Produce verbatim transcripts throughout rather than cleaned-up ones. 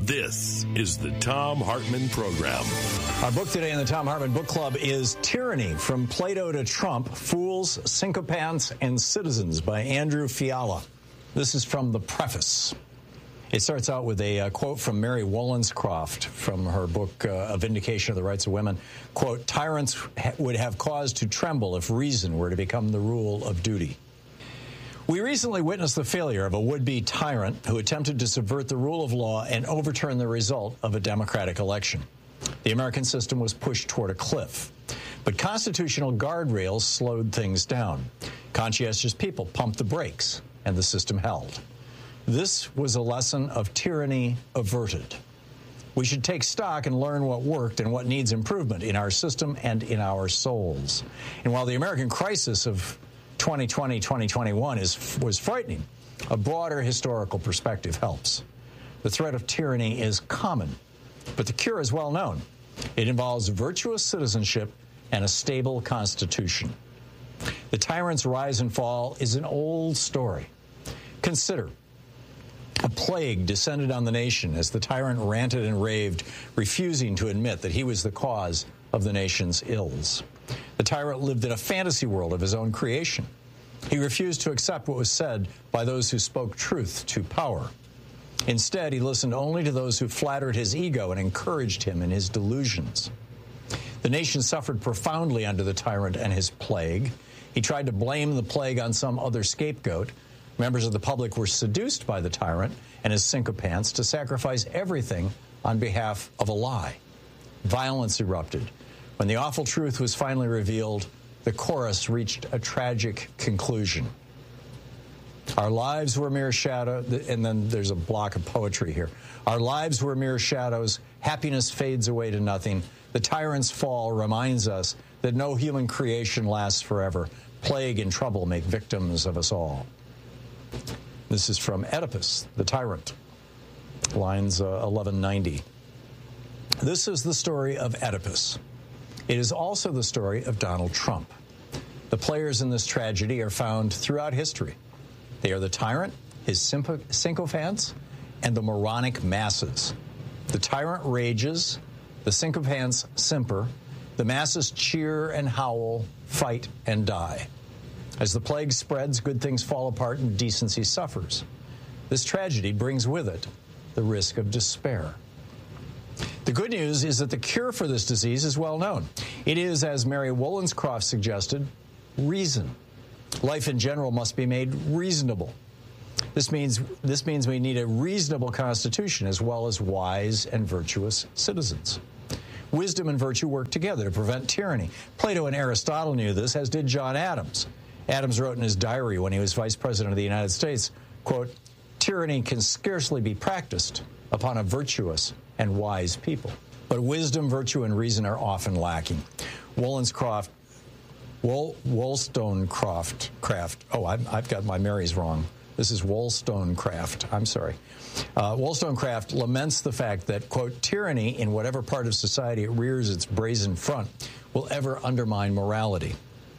This is the Thom Hartmann Program. Our book today in the Thom Hartmann Book Club is Tyranny, From Plato to Trump, Fools, Sycophants, and Citizens by Andrew Fiala. This is from the preface. It starts out with a uh, quote from Mary Wollstonecraft from her book, uh, A Vindication of the Rights of Women. Quote, tyrants ha- would have cause to tremble if reason were to become the rule of duty. We recently witnessed the failure of a would-be tyrant who attempted to subvert the rule of law and overturn the result of a democratic election. The American system was pushed toward a cliff, but constitutional guardrails slowed things down. Conscientious people pumped the brakes, and the system held. This was a lesson of tyranny averted. We should take stock and learn what worked and what needs improvement in our system and in our souls. And while the American crisis of twenty twenty, twenty twenty-one is, was frightening, a broader historical perspective helps. The threat of tyranny is common, but the cure is well known. It involves virtuous citizenship and a stable constitution. The tyrant's rise and fall is an old story. Consider, a plague descended on the nation as the tyrant ranted and raved, refusing to admit that he was the cause of the nation's ills. The tyrant lived in a fantasy world of his own creation. He refused to accept what was said by those who spoke truth to power. Instead, he listened only to those who flattered his ego and encouraged him in his delusions. The nation suffered profoundly under the tyrant and his plague. He tried to blame the plague on some other scapegoat. Members of the public were seduced by the tyrant and his sycophants to sacrifice everything on behalf of a lie. Violence erupted. When the awful truth was finally revealed, the chorus reached a tragic conclusion. Our lives were mere shadows, and then there's a block of poetry here. Our lives were mere shadows. Happiness fades away to nothing. The tyrant's fall reminds us that no human creation lasts forever. Plague and trouble make victims of us all. This is from Oedipus, the Tyrant, lines uh, eleven ninety. This is the story of Oedipus. It is also the story of Donald Trump. The players in this tragedy are found throughout history. They are the tyrant, his sycophants, and the moronic masses. The tyrant rages, the sycophants simper, the masses cheer and howl, fight and die. As the plague spreads, good things fall apart and decency suffers. This tragedy brings with it the risk of despair. The good news is that the cure for this disease is well known. It is, as Mary Wollstonecraft suggested, reason. Life in general must be made reasonable. This means, this means we need a reasonable constitution as well as wise and virtuous citizens. Wisdom and virtue work together to prevent tyranny. Plato and Aristotle knew this, as did John Adams. Adams wrote in his diary when he was vice president of the United States, quote, tyranny can scarcely be practiced upon a virtuous and wise people. But wisdom, virtue, and reason are often lacking. Wollstonecraft, Woll, Wollstonecraft, Craft, oh, I've, I've got my Marys wrong. This is Wollstonecraft, I'm sorry. Uh, Wollstonecraft laments the fact that, quote, tyranny in whatever part of society it rears its brazen front will ever undermine morality.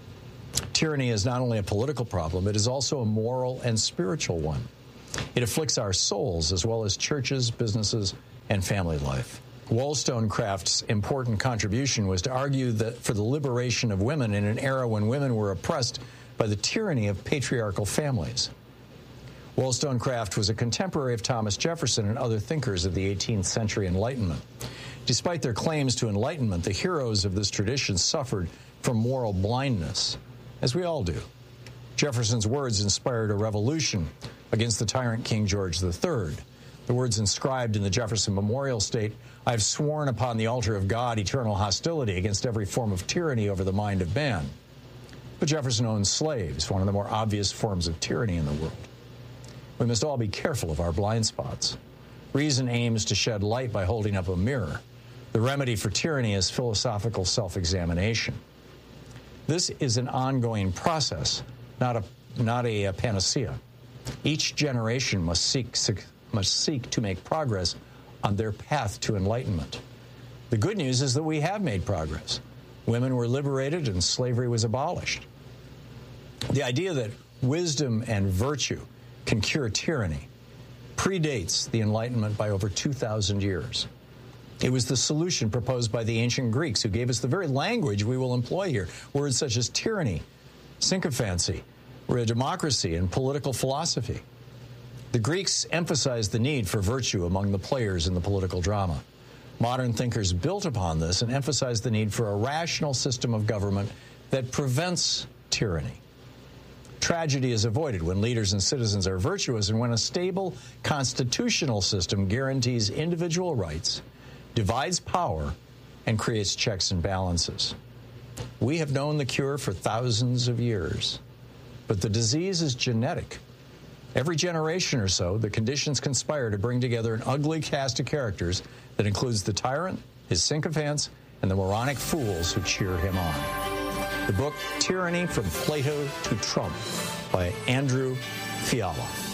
Tyranny is not only a political problem, it is also a moral and spiritual one. It afflicts our souls as well as churches, businesses, and family life. Wollstonecraft's important contribution was to argue that for the liberation of women in an era when women were oppressed by the tyranny of patriarchal families. Wollstonecraft was a contemporary of Thomas Jefferson and other thinkers of the eighteenth century Enlightenment. Despite their claims to enlightenment, the heroes of this tradition suffered from moral blindness, as we all do. Jefferson's words inspired a revolution against the tyrant King George the Third. The words inscribed in the Jefferson Memorial state, "I have sworn upon the altar of God eternal hostility against every form of tyranny over the mind of man." But Jefferson owned slaves, one of the more obvious forms of tyranny in the world. We must all be careful of our blind spots. Reason aims to shed light by holding up a mirror. The remedy for tyranny is philosophical self-examination. This is an ongoing process, not a, not a, a panacea. Each generation must seek, must seek to make progress on their path to enlightenment. The good news is that we have made progress. Women were liberated and slavery was abolished. The idea that wisdom and virtue can cure tyranny predates the Enlightenment by over two thousand years. It was the solution proposed by the ancient Greeks, who gave us the very language we will employ here. Words such as tyranny, sycophancy, democracy, and political philosophy. The Greeks emphasized the need for virtue among the players in the political drama. Modern thinkers built upon this and emphasized the need for a rational system of government that prevents tyranny. Tragedy is avoided when leaders and citizens are virtuous and when a stable constitutional system guarantees individual rights, divides power, and creates checks and balances. We have known the cure for thousands of years, but the disease is genetic. Every generation or so, the conditions conspire to bring together an ugly cast of characters that includes the tyrant, his sycophants, and the moronic fools who cheer him on. The book, Tyranny from Plato to Trump, by Andrew Fiala.